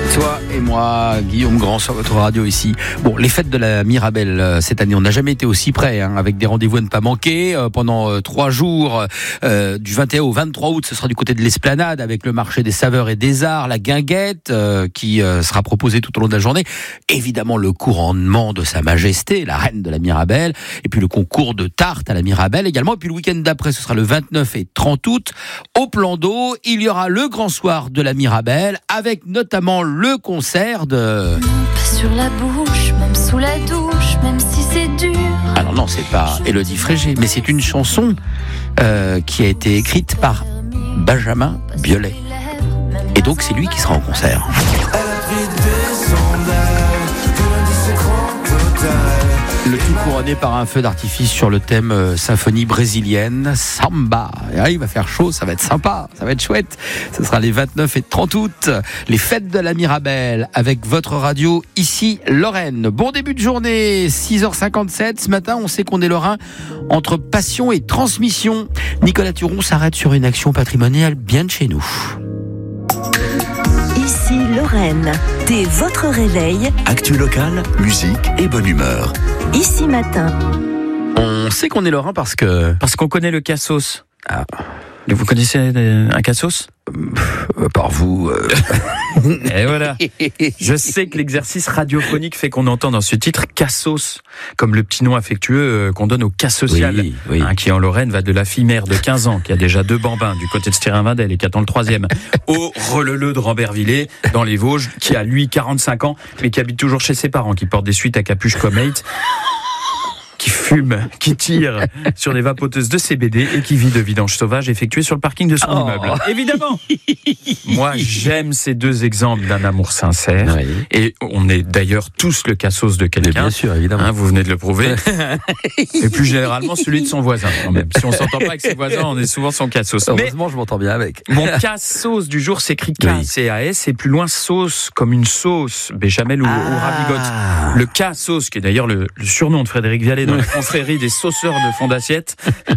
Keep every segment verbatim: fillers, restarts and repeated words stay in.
Toi et moi, Guillaume Grand sur votre radio ici. Bon, les fêtes de la Mirabelle euh, cette année, on n'a jamais été aussi près, hein, avec des rendez-vous à ne pas manquer. Euh, pendant euh, trois jours, euh, du vingt et un au vingt-trois août, ce sera du côté de l'Esplanade, avec le marché des saveurs et des arts, la guinguette, euh, qui euh, sera proposée tout au long de la journée. Évidemment, le couronnement de Sa Majesté, la reine de la Mirabelle, et puis le concours de tarte à la Mirabelle également. Et puis le week-end d'après, ce sera le vingt-neuf et trente août. Au plan d'eau, il y aura le grand soir de la Mirabelle, avec notamment le concert de... Pas sur la bouche, même sous la douche, même si c'est dur. Alors non, c'est pas Élodie Frégé, mais c'est une chanson euh, qui a été écrite par Benjamin Biolay. Et donc c'est lui qui sera en concert. Le tout couronné par un feu d'artifice sur le thème euh, symphonie brésilienne, Samba. Et là, il va faire chaud, ça va être sympa, ça va être chouette. Ce sera les vingt-neuf et trente août. Les fêtes de la Mirabelle avec votre radio ici, Lorraine. Bon début de journée, six heures cinquante-sept. Ce matin, on sait qu'on est lorrain entre passion et transmission. Nicolas Turon s'arrête sur une action patrimoniale bien de chez nous. Ici Lorraine, dès votre réveil. Actu locale, musique et bonne humeur. Ici matin. On sait qu'on est lorrain parce que... Parce qu'on connaît le cassos. Ah. Vous connaissez un cassos ? Euh, par vous... Euh... Et voilà. Je sais que l'exercice radiophonique fait qu'on entend dans ce titre cassos, comme le petit nom affectueux qu'on donne au cas social, oui, oui. Hein, qui en Lorraine va de la fille mère de quinze ans, qui a déjà deux bambins du côté de Stérin-Vindel et qui attend le troisième, au releleu de Rambervillers, dans les Vosges, qui a lui quarante-cinq ans, mais qui habite toujours chez ses parents, qui porte des suites à capuche comme Eight, qui fume, qui tire sur des vapoteuses de C B D et qui vit de vidanges sauvages effectuées sur le parking de son oh. immeuble. Évidemment. Moi, j'aime ces deux exemples d'un amour sincère. Oui. Et on est d'ailleurs tous le cassos de quelqu'un. Bien sûr, évidemment. Hein, vous venez de le prouver. Et plus généralement, celui de son voisin, quand même. Si on s'entend pas avec ses voisins, on est souvent son cassos. Heureusement, je m'entends bien avec. Mon cassos du jour s'écrit K C A S et plus loin sauce, comme une sauce, béchamel ou, ah. ou ravigote. Le cassos, qui est d'ailleurs le, le surnom de Frédéric Vialet dans la confrérie des sauceurs de fond d'assiette.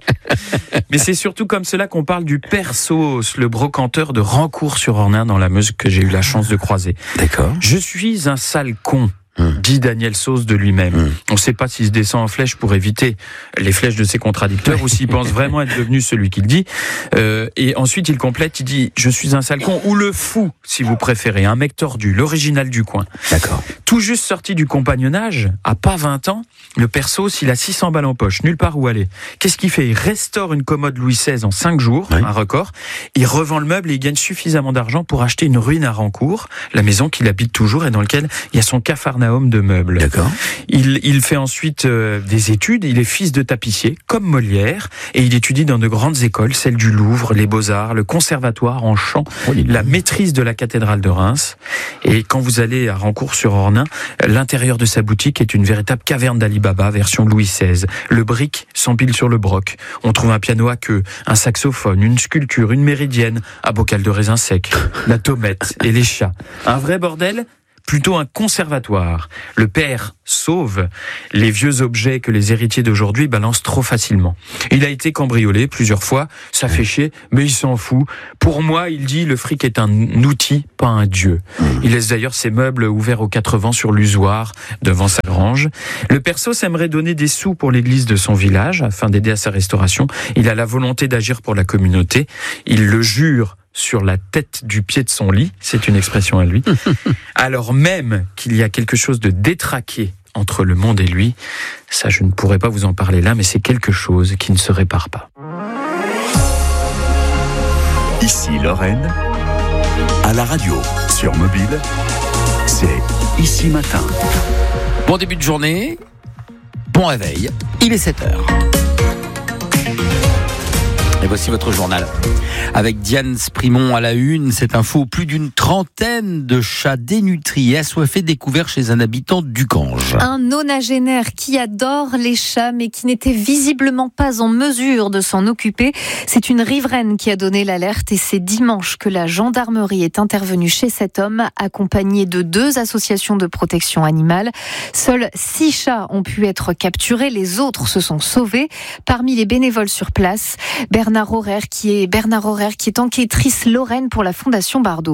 Mais c'est surtout comme cela qu'on parle du père Sauce, le brocanteur de Rancourt-sur-Ornain dans la Meuse que j'ai eu la chance de croiser. D'accord. Je suis un sale con. Hum. Dit Daniel Sauce de lui-même. Hum. On ne sait pas s'il se descend en flèche pour éviter les flèches de ses contradicteurs ou s'il pense vraiment être devenu celui qu'il dit. Euh, et ensuite, il complète, il dit « Je suis un sale con » ou le fou, si vous préférez, un mec tordu, l'original du coin. D'accord. Tout juste sorti du compagnonnage, à pas vingt ans, le père Sauce, il a six cents balles en poche, nulle part où aller. Qu'est-ce qu'il fait ? Il restaure une commode Louis seize en cinq jours, oui. Un record. Il revend le meuble et il gagne suffisamment d'argent pour acheter une ruine à Rancourt, la maison qu'il habite toujours et dans laquelle il y a son capharnaüm de meubles. D'accord. Il, il fait ensuite euh, des études. Il est fils de tapissier, comme Molière, et il étudie dans de grandes écoles, celles du Louvre, les Beaux-Arts, le Conservatoire en chant, oh, la maîtrise de la cathédrale de Reims. Et quand vous allez à Rancourt-sur-Ornain, l'intérieur de sa boutique est une véritable caverne d'Ali Baba, version Louis seize. Le brick s'empile sur le broc. On trouve un piano à queue, un saxophone, une sculpture, une méridienne, un bocal de raisin sec, la tomate et les chats. Un vrai bordel ? Plutôt un conservatoire. Le père sauve les vieux objets que les héritiers d'aujourd'hui balancent trop facilement. Il a été cambriolé plusieurs fois, ça fait chier, mais il s'en fout. Pour moi, il dit, le fric est un outil, pas un dieu. Il laisse d'ailleurs ses meubles ouverts aux quatre vents sur l'usoir, devant sa grange. Le père Sauce aimerait donner des sous pour l'église de son village, afin d'aider à sa restauration. Il a la volonté d'agir pour la communauté. Il le jure sur la tête du pied de son lit, c'est une expression à lui, alors même qu'il y a quelque chose de détraqué entre le monde et lui. Ça, je ne pourrais pas vous en parler là, mais c'est quelque chose qui ne se répare pas. Ici Lorraine, à la radio, sur mobile, c'est Ici Matin. Bon début de journée, bon réveil, il est sept heures. Et voici votre journal. Avec Diane Sprimont à la une, cette info, plus d'une trentaine de chats dénutris et assoiffés découverts chez un habitant d'Ucange. Un nonagénaire qui adore les chats mais qui n'était visiblement pas en mesure de s'en occuper. C'est une riveraine qui a donné l'alerte et c'est dimanche que la gendarmerie est intervenue chez cet homme, accompagné de deux associations de protection animale. Seuls six chats ont pu être capturés, les autres se sont sauvés. Parmi les bénévoles sur place, Bernard Horaire qui est Bernard Horaire qui est enquêtrice Lorraine pour la Fondation Bardot.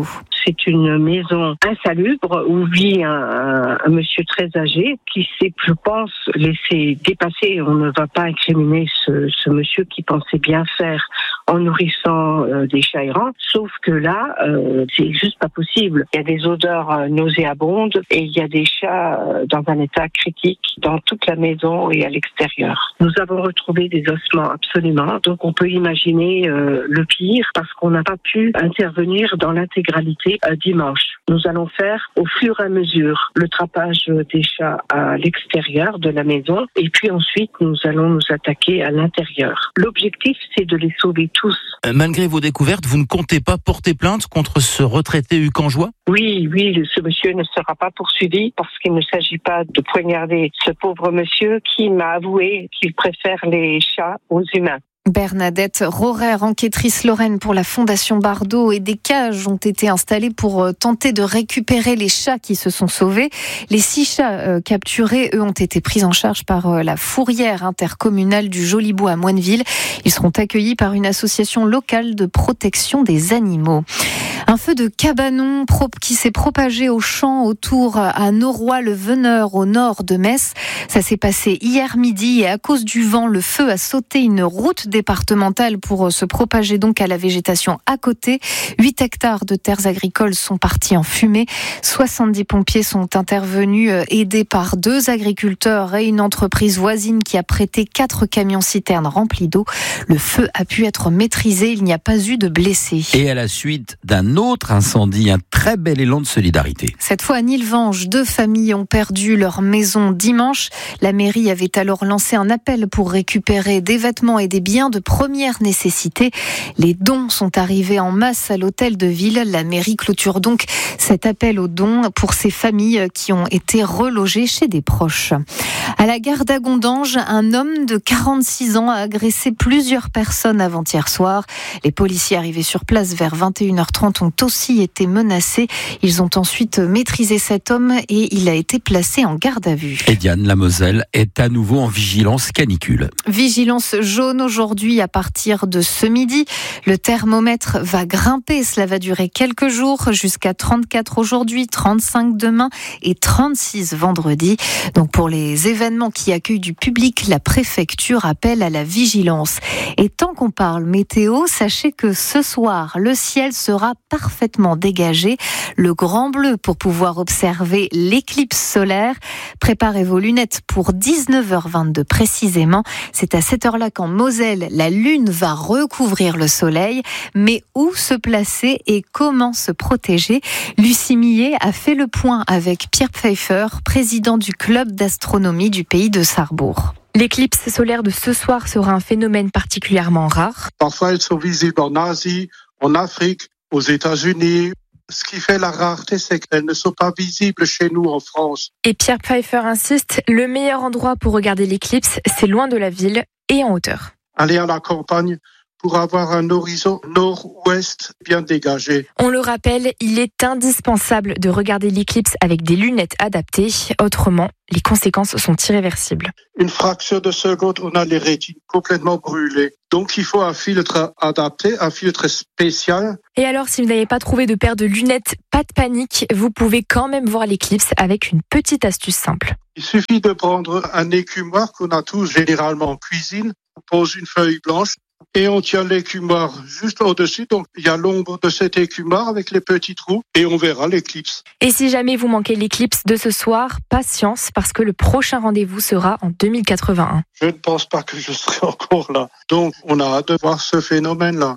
c'est une maison insalubre où vit un, un, un monsieur très âgé qui s'est, je pense, laissé dépasser. On ne va pas incriminer ce, ce monsieur qui pensait bien faire en nourrissant euh, des chats errants, sauf que là, euh, c'est juste pas possible. Il y a des odeurs euh, nauséabondes et il y a des chats euh, dans un état critique dans toute la maison et à l'extérieur. Nous avons retrouvé des ossements, absolument, donc on peut imaginer euh, le pire parce qu'on n'a pas pu intervenir dans l'intégralité euh, dimanche. Nous allons faire au fur et à mesure le trapage des chats à l'extérieur de la maison et puis ensuite nous allons nous attaquer à l'intérieur. L'objectif, c'est de les sauver tous. Malgré vos découvertes, vous ne comptez pas porter plainte contre ce retraité ucangeois ? Oui, oui, ce monsieur ne sera pas poursuivi parce qu'il ne s'agit pas de poignarder ce pauvre monsieur qui m'a avoué qu'il préfère les chats aux humains. Bernadette Rohrer, enquêtrice Lorraine pour la Fondation Bardot, et des cages ont été installées pour tenter de récupérer les chats qui se sont sauvés. Les six chats euh, capturés, eux, ont été pris en charge par euh, la fourrière intercommunale du Jolibois à Moineville. Ils seront accueillis par une association locale de protection des animaux. Un feu de cabanon qui s'est propagé au champ autour à Noroy-le-Veneur au nord de Metz. Ça s'est passé hier midi et à cause du vent, le feu a sauté une route départementale pour se propager donc à la végétation à côté. huit hectares de terres agricoles sont partis en fumée. soixante-dix pompiers sont intervenus, aidés par deux agriculteurs et une entreprise voisine qui a prêté quatre camions-citernes remplis d'eau. Le feu a pu être maîtrisé, il n'y a pas eu de blessés. Et à la suite d'un autre incendie, un très bel élan de solidarité. Cette fois à Nilvange, deux familles ont perdu leur maison dimanche. La mairie avait alors lancé un appel pour récupérer des vêtements et des biens de première nécessité. Les dons sont arrivés en masse à l'hôtel de ville. La mairie clôture donc cet appel aux dons pour ces familles qui ont été relogées chez des proches. À la gare d'Agondange, un homme de quarante-six ans a agressé plusieurs personnes avant-hier soir. Les policiers arrivés sur place vers vingt et une heures trente ont aussi été menacés. Ils ont ensuite maîtrisé cet homme et il a été placé en garde à vue. Et Diane, la Moselle est à nouveau en vigilance canicule. Vigilance jaune aujourd'hui à partir de ce midi. Le thermomètre va grimper. Cela va durer quelques jours jusqu'à trente-quatre aujourd'hui, trente-cinq demain et trente-six vendredi. Donc pour les événements qui accueillent du public, la préfecture appelle à la vigilance. Et tant qu'on parle météo, sachez que ce soir, le ciel sera parfaitement dégagé. Le grand bleu pour pouvoir observer l'éclipse solaire. Préparez vos lunettes pour dix-neuf heures vingt-deux précisément. C'est à cette heure-là qu'en Moselle, la lune va recouvrir le soleil. Mais où se placer et comment se protéger ? Lucie Millet a fait le point avec Pierre Pfeiffer, président du club d'astronomie du pays de Sarrebourg. L'éclipse solaire de ce soir sera un phénomène particulièrement rare. Parfois, elles sont visibles en Asie, en Afrique, aux États-Unis. Ce qui fait la rareté, c'est qu'elles ne sont pas visibles chez nous en France. Et Pierre Pfeiffer insiste, le meilleur endroit pour regarder l'éclipse, c'est loin de la ville et en hauteur. Aller à la campagne pour avoir un horizon nord-ouest bien dégagé. On le rappelle, il est indispensable de regarder l'éclipse avec des lunettes adaptées. Autrement, les conséquences sont irréversibles. Une fraction de seconde, on a les rétines complètement brûlées. Donc il faut un filtre adapté, un filtre spécial. Et alors, si vous n'avez pas trouvé de paire de lunettes, pas de panique, vous pouvez quand même voir l'éclipse avec une petite astuce simple. Il suffit de prendre un écumoire qu'on a tous généralement en cuisine. On pose une feuille blanche et on tient l'écumoire juste au-dessus. Donc il y a l'ombre de cet écumoire avec les petits trous et on verra l'éclipse. Et si jamais vous manquez l'éclipse de ce soir, patience parce que le prochain rendez-vous sera en deux mille quatre-vingt-un. Je ne pense pas que je serai encore là. Donc on a hâte de voir ce phénomène-là.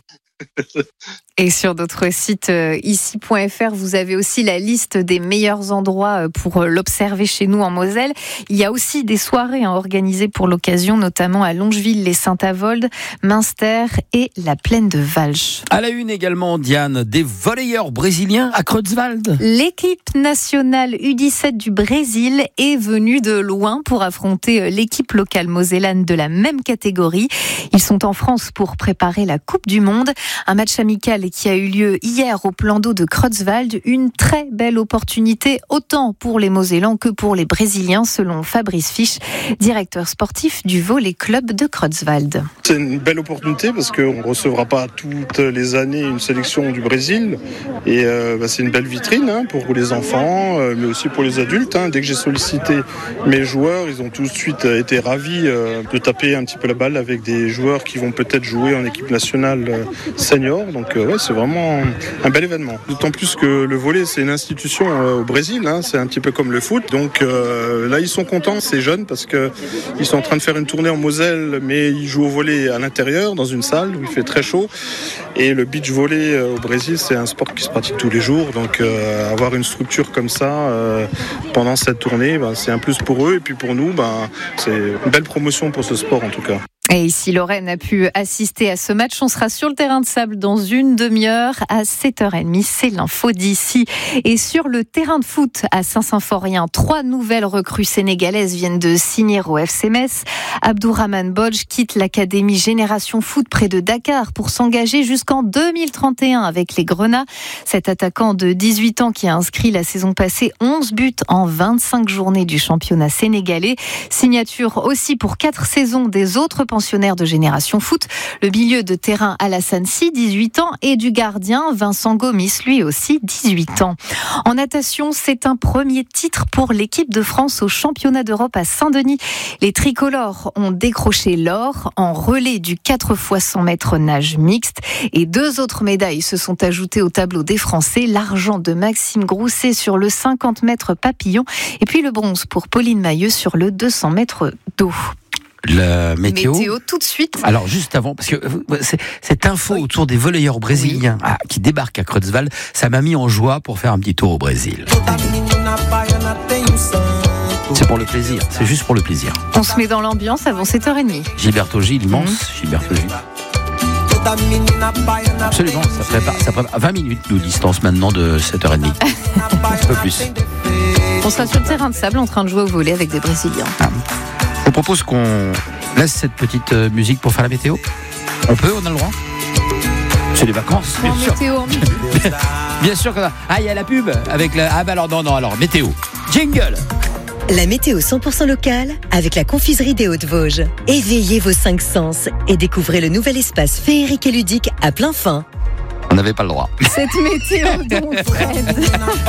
Et sur d'autres sites, euh, ici point f r, vous avez aussi la liste des meilleurs endroits pour l'observer chez nous en Moselle. Il y a aussi des soirées hein, organisées pour l'occasion, notamment à Longeville, les Saint-Avold, Münster et la plaine de Walch. À la une également, Diane, des volleyeurs brésiliens à Creutzwald. L'équipe nationale U dix-sept du Brésil est venue de loin pour affronter l'équipe locale mosellane de la même catégorie. Ils sont en France pour préparer la Coupe du Monde. Un match amical mondial qui a eu lieu hier au plan d'eau de Creutzwald. Une très belle opportunité, autant pour les Mosellans que pour les Brésiliens, selon Fabrice Fisch, directeur sportif du Volley Club de Creutzwald. C'est une belle opportunité parce qu'on ne recevra pas toutes les années une sélection du Brésil. Et euh, bah, c'est une belle vitrine hein, pour les enfants, euh, mais aussi pour les adultes. Hein. Dès que j'ai sollicité mes joueurs, ils ont tout de suite été ravis euh, de taper un petit peu la balle avec des joueurs qui vont peut-être jouer en équipe nationale euh, senior. Donc euh, ouais, c'est vraiment un bel événement. D'autant plus que le volley, c'est une institution euh, au Brésil. Hein. C'est un petit peu comme le foot. Donc euh, là, ils sont contents, ces jeunes, parce que ils sont en train de faire une tournée en Moselle, mais ils jouent au volley à l'intérieur, dans une salle où il fait très chaud. Et le beach volley euh, au Brésil, c'est un sport qui se pratique tous les jours. Donc euh, avoir une structure comme ça euh, pendant cette tournée, ben, c'est un plus pour eux. Et puis pour nous, ben, c'est une belle promotion pour ce sport en tout cas. Et ici, Lorraine a pu assister à ce match. On sera sur le terrain de sable dans une demi-heure à sept heures trente. C'est l'info d'ici. Et sur le terrain de foot à Saint-Symphorien, trois nouvelles recrues sénégalaises viennent de signer au F C Metz. Abdourahmane Bodj quitte l'académie Génération Foot près de Dakar pour s'engager jusqu'en deux mille trente et un avec les Grenats. Cet attaquant de dix-huit ans qui a inscrit la saison passée onze buts en vingt-cinq journées du championnat sénégalais. Signature aussi pour quatre saisons des autres pensionnaire de Génération Foot, le milieu de terrain Alassane Sy, dix-huit ans, et du gardien Vincent Gomis, lui aussi dix-huit ans. En natation, c'est un premier titre pour l'équipe de France au championnat d'Europe à Saint-Denis. Les tricolores ont décroché l'or en relais du quatre fois cent mètres nage mixte et deux autres médailles se sont ajoutées au tableau des Français. L'argent de Maxime Grousset sur le cinquante mètres papillon et puis le bronze pour Pauline Mailleux sur le deux cents mètres d'eau. La météo. Météo tout de suite. Alors juste avant, parce que c'est, cette info oui. autour des volleyeurs brésiliens oui. ah, qui débarquent à Creutzwald, ça m'a mis en joie pour faire un petit tour au Brésil. C'est pour le plaisir, c'est juste pour le plaisir. On se met dans l'ambiance avant sept heures trente. Gilberto Gil, immense mmh. Gilberto Gil. Absolument, ça prépare, ça prépare vingt minutes de distance maintenant de sept heures trente. Un peu plus. On sera sur le terrain de sable en train de jouer au volley avec des Brésiliens. Ah. Je propose qu'on laisse cette petite musique pour faire la météo. On peut, on a le droit. C'est les vacances, bien en sûr. Météo, en bien sûr qu'on a. Ah, il y a la pub avec la. Ah bah alors non, non, alors météo. Jingle. La météo cent pour cent locale avec la confiserie des Hautes-Vosges. Éveillez vos cinq sens et découvrez le nouvel espace féerique et ludique à plein fin. On n'avait pas le droit. Cette météo donc, Fred.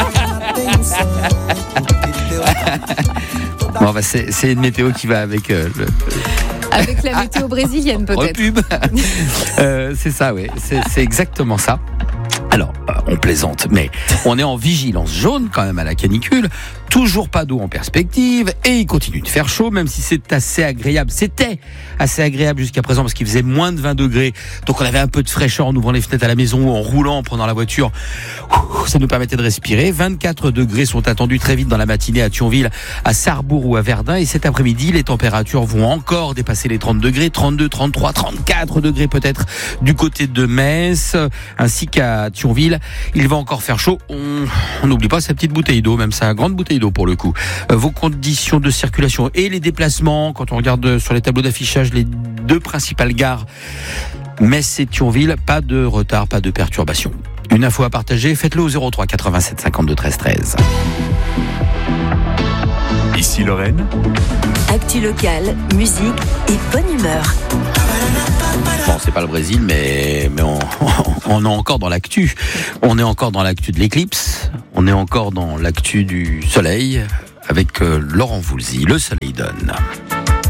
Bon, bah c'est, c'est une météo qui va avec euh, le... Avec la météo ah, brésilienne peut-être. Repub. euh, c'est ça, oui. C'est, c'est exactement ça. Alors, euh, on plaisante, mais on est en vigilance jaune quand même à la canicule. Toujours pas d'eau en perspective et il continue de faire chaud, même si c'est assez agréable. C'était assez agréable jusqu'à présent parce qu'il faisait moins de vingt degrés. Donc on avait un peu de fraîcheur en ouvrant les fenêtres à la maison ou en roulant, en prenant la voiture. Ça nous permettait de respirer. vingt-quatre degrés sont attendus très vite dans la matinée à Thionville, à Sarrebourg ou à Verdun. Et cet après-midi, les températures vont encore dépasser les trente degrés, trente-deux, trente-trois, trente-quatre degrés peut-être du côté de Metz, ainsi qu'à Thionville. Il va encore faire chaud. On n'oublie pas sa petite bouteille d'eau, même sa grande bouteille d'eau pour le coup. Euh, vos conditions de circulation et les déplacements, quand on regarde sur les tableaux d'affichage les deux principales gares, Metz et Thionville, pas de retard, pas de perturbation. Une info à partager, faites-le au zéro trois quatre-vingt-sept cinquante-deux treize treize. Ici Lorraine. Actu locale, musique et bonne humeur. Bon, c'est pas le Brésil, mais, mais on, on est encore dans l'actu. On est encore dans l'actu de l'éclipse. On est encore dans l'actu du soleil avec euh, Laurent Voulzy. Le soleil donne.